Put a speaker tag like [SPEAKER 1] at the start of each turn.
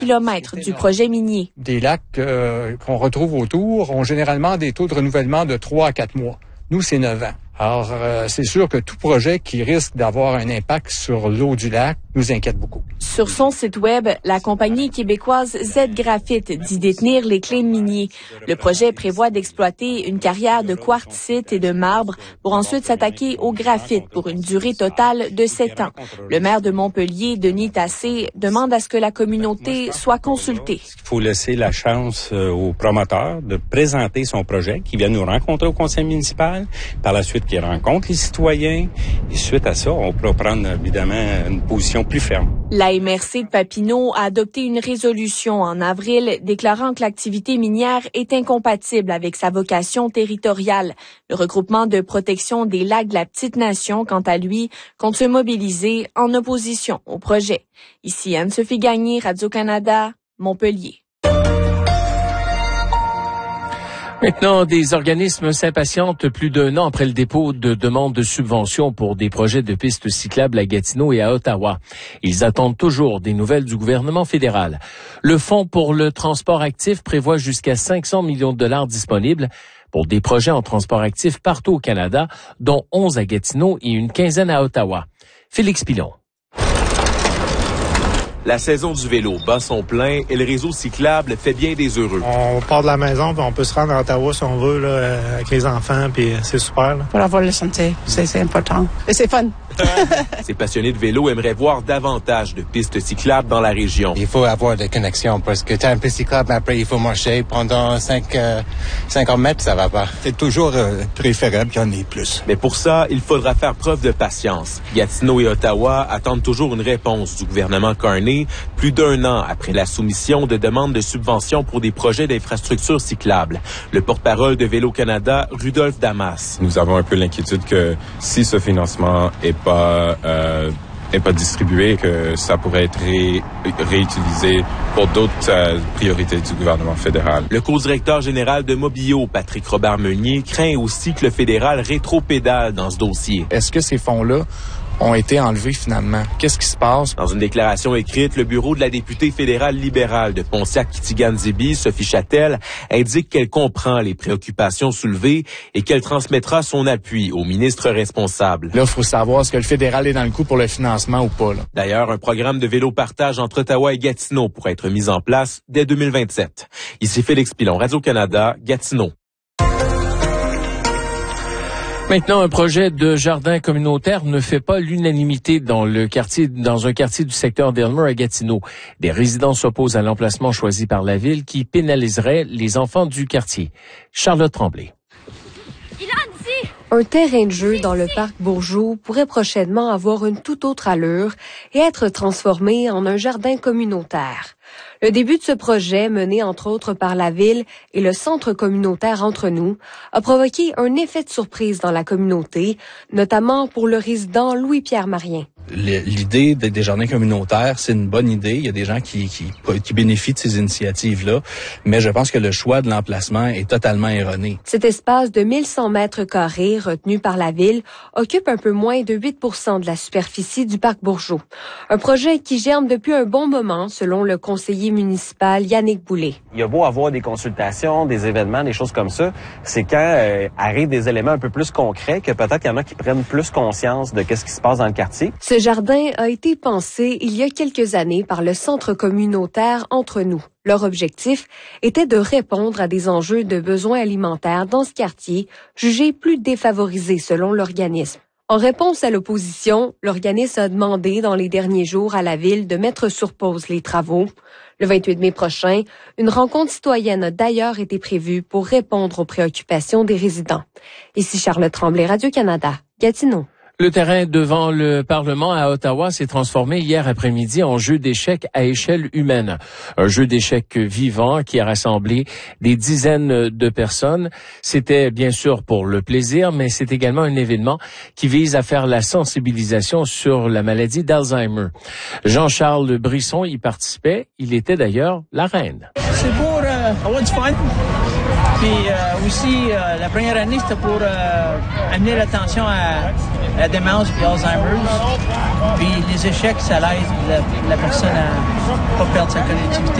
[SPEAKER 1] kilomètres du projet minier.
[SPEAKER 2] Des lacs qu'on retrouve autour ont généralement des taux de renouvellement de 3 à 4 mois. Nous, c'est 9 ans. Alors, c'est sûr que tout projet qui risque d'avoir un impact sur l'eau du lac nous inquiète beaucoup.
[SPEAKER 1] Sur son site web, la compagnie québécoise Z-Graphite dit détenir les clés miniers. Le projet prévoit d'exploiter une carrière de quartzite et de marbre pour ensuite s'attaquer au graphite pour une durée totale de 7 ans. Le maire de Montpellier, Denis Tassé, demande à ce que la communauté soit consultée.
[SPEAKER 3] Il faut laisser la chance aux promoteurs de présenter son projet, qui viennent nous rencontrer au conseil municipal, par la suite qui rencontrent les citoyens, et suite à ça, on pourra prendre évidemment une position plus ferme.
[SPEAKER 1] La MRC de Papineau a adopté une résolution en avril déclarant que l'activité minière est incompatible avec sa vocation territoriale. Le regroupement de protection des lacs de la Petite-Nation, quant à lui, compte se mobiliser en opposition au projet. Ici Anne-Sophie Gagné, Radio-Canada, Montpellier.
[SPEAKER 4] Maintenant, des organismes s'impatientent plus d'1 an après le dépôt de demandes de subventions pour des projets de pistes cyclables à Gatineau et à Ottawa. Ils attendent toujours des nouvelles du gouvernement fédéral. Le Fonds pour le transport actif prévoit jusqu'à 500 millions de dollars disponibles pour des projets en transport actif partout au Canada, dont 11 à Gatineau et une quinzaine à Ottawa. Félix Pilon.
[SPEAKER 5] La saison du vélo bat son plein et le réseau cyclable fait bien des heureux.
[SPEAKER 6] On part de la maison puis on peut se rendre à Ottawa si on veut là, avec les enfants puis c'est super. Là.
[SPEAKER 7] Pour avoir le santé, c'est important. Et c'est fun.
[SPEAKER 5] Ces passionnés de vélo aimeraient voir davantage de pistes cyclables dans la région.
[SPEAKER 8] Il faut avoir des connexions parce que tu as une piste cyclable, après il faut marcher pendant 50 mètres, ça va pas.
[SPEAKER 9] C'est toujours préférable qu'il y en ait plus.
[SPEAKER 5] Mais pour ça, il faudra faire preuve de patience. Gatineau et Ottawa attendent toujours une réponse du gouvernement Carney, plus d'1 an après la soumission de demandes de subventions pour des projets d'infrastructures cyclables. Le porte-parole de Vélo-Canada, Rudolph Damas.
[SPEAKER 10] Nous avons un peu l'inquiétude que si ce financement est pas distribué, que ça pourrait être réutilisé pour d'autres priorités du gouvernement fédéral.
[SPEAKER 5] Le co-directeur général de Mobio, Patrick Robert-Meunier, craint aussi que le fédéral rétropédale dans ce dossier.
[SPEAKER 11] Est-ce que ces fonds-là ont été enlevés finalement? Qu'est-ce qui se passe?
[SPEAKER 5] Dans une déclaration écrite, le bureau de la députée fédérale libérale de Pontiac-Kitigan-Zibi, Sophie Châtel, indique qu'elle comprend les préoccupations soulevées et qu'elle transmettra son appui au ministre responsable.
[SPEAKER 11] Là, il faut savoir est-ce que le fédéral est dans le coup pour le financement ou pas. Là.
[SPEAKER 5] D'ailleurs, un programme de vélo-partage entre Ottawa et Gatineau pourrait être mis en place dès 2027. Ici Félix Pilon, Radio-Canada, Gatineau.
[SPEAKER 4] Maintenant, un projet de jardin communautaire ne fait pas l'unanimité dans un quartier du secteur d'Aylmer à Gatineau. Des résidents s'opposent à l'emplacement choisi par la ville qui pénaliserait les enfants du quartier. Charlotte Tremblay.
[SPEAKER 12] Un terrain de jeu dans le parc Bourgeoux pourrait prochainement avoir une toute autre allure et être transformé en un jardin communautaire. Le début de ce projet, mené entre autres par la Ville et le Centre communautaire Entre nous, a provoqué un effet de surprise dans la communauté, notamment pour le résident Louis-Pierre Marien.
[SPEAKER 13] L'idée des jardins communautaires, c'est une bonne idée. Il y a des gens qui bénéficient de ces initiatives-là, mais je pense que le choix de l'emplacement est totalement erroné.
[SPEAKER 12] Cet espace de 1100 mètres carrés retenu par la Ville occupe un peu moins de 8% de la superficie du parc Bourgeoux. Un projet qui germe depuis un bon moment, selon le conseiller municipal Yannick Boulay.
[SPEAKER 14] Il y a beau avoir des consultations, des événements, des choses comme ça, c'est quand arrivent des éléments un peu plus concrets que peut-être il y en a qui prennent plus conscience de qu'est-ce qui se passe dans le quartier.
[SPEAKER 12] Ce jardin a été pensé il y a quelques années par le Centre communautaire Entre nous. Leur objectif était de répondre à des enjeux de besoins alimentaires dans ce quartier, jugé plus défavorisé selon l'organisme. En réponse à l'opposition, l'organisme a demandé dans les derniers jours à la Ville de mettre sur pause les travaux. Le 28 mai prochain, une rencontre citoyenne a d'ailleurs été prévue pour répondre aux préoccupations des résidents. Ici Charlotte Tremblay, Radio-Canada, Gatineau.
[SPEAKER 4] Le terrain devant le Parlement à Ottawa s'est transformé hier après-midi en jeu d'échecs à échelle humaine. Un jeu d'échecs vivant qui a rassemblé des dizaines de personnes. C'était bien sûr pour le plaisir, mais c'est également un événement qui vise à faire la sensibilisation sur la maladie d'Alzheimer. Jean-Charles Brisson y participait. Il était d'ailleurs la reine.
[SPEAKER 15] C'est pour was fun. Puis aussi, la première année, c'était pour amener l'attention à la démence et Alzheimer's. Puis les échecs, ça l'aide la personne à pas perdre sa connectivité.